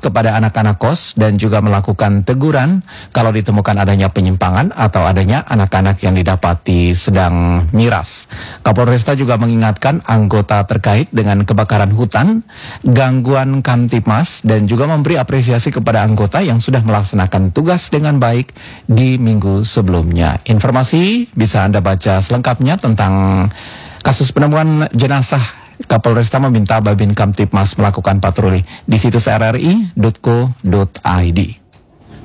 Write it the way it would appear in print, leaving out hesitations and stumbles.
kepada anak-anak kos dan juga melakukan teguran kalau ditemukan adanya penyimpangan atau adanya anak-anak yang didapati sedang miras. Kapolresta juga mengingatkan anggota terkait dengan kebakaran hutan, gangguan Kamtibmas, dan juga memberi apresiasi kepada anggota yang sudah melaksanakan tugas dengan baik di minggu sebelumnya. Informasi bisa Anda baca selengkapnya tentang kasus penemuan jenazah. Kapolresta meminta Babin Kamtibmas melakukan patroli di situs rri.co.id.